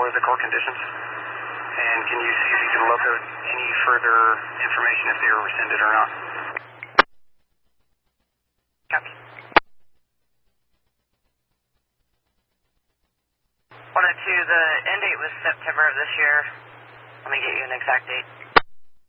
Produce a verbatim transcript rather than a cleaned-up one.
for the court conditions? And can you see if you can locate any further information if they were rescinded or not? Copy. one oh two, the end date was September of this year. Let me get you an exact date.